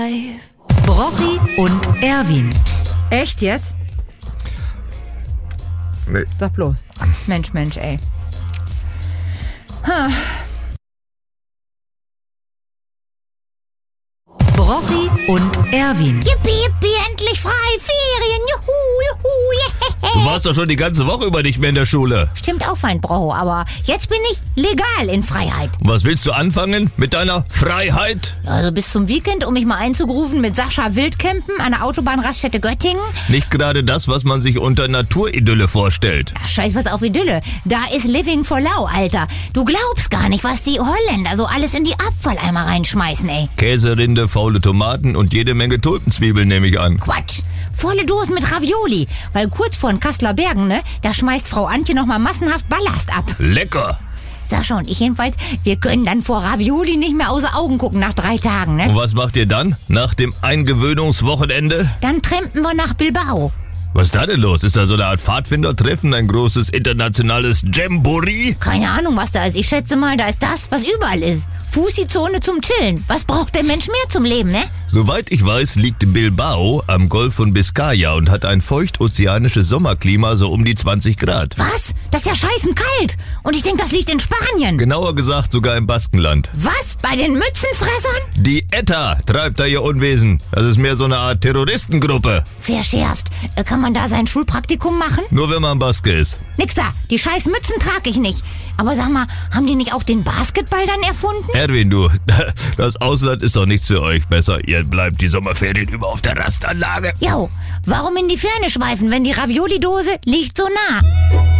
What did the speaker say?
Brochi und Erwin. Echt jetzt? Nee. Sag bloß. Mensch, ey. Brochi und Erwin. Yippie, endlich frei, Ferien, juhu, Du warst doch schon die ganze Woche über nicht mehr in der Schule. Stimmt auch, Feind Broho, aber jetzt bin ich legal in Freiheit. Was willst du anfangen mit deiner Freiheit? Also bis zum Weekend, um mich mal einzugrufen mit Sascha Wildcampen an der Autobahnraststätte Göttingen. Nicht gerade das, was man sich unter Naturidylle vorstellt. Ach, scheiß was auf Idylle. Da ist Living for Lau, Alter. Du glaubst gar nicht, was die Holländer so alles in die Abfalleimer reinschmeißen, ey. Käserinde, faule Tomaten und jede Menge Tulpenzwiebeln, nehme ich an. Quatsch. Volle Dosen mit Ravioli. Weil kurz vor den Kasseler Bergen, ne, da schmeißt Frau Antje nochmal massenhaft Ballast ab. Lecker! Sascha und ich jedenfalls, wir können dann vor Ravioli nicht mehr außer Augen gucken nach 3 Tagen, ne? Und was macht ihr dann nach dem Eingewöhnungswochenende? Dann trampen wir nach Bilbao. Was ist da denn los? Ist da so eine Art Pfadfindertreffen, ein großes internationales Jamboree? Keine Ahnung, was da ist. Ich schätze mal, da ist das, was überall ist. Fußi-Zone zum Chillen. Was braucht der Mensch mehr zum Leben, ne? Soweit ich weiß, liegt Bilbao am Golf von Biscaya und hat ein feucht-ozeanisches Sommerklima so um die 20 Grad. Was? Das ist ja scheißen kalt. Und ich denke, das liegt in Spanien. Genauer gesagt sogar im Baskenland. Was? Bei den Mützenfressern? Die ETA treibt da ihr Unwesen. Das ist mehr so eine Art Terroristengruppe. Verschärft. Kann man da sein Schulpraktikum machen? Nur wenn man Baske ist. Nixer, die scheiß Mützen trage ich nicht. Aber sag mal, haben die nicht auch den Basketball dann erfunden? Erwin, du, das Ausland ist doch nichts für euch. Besser, ihr bleibt die Sommerferien über auf der Rastanlage. Jo, warum in die Ferne schweifen, wenn die Ravioli-Dose liegt so nah?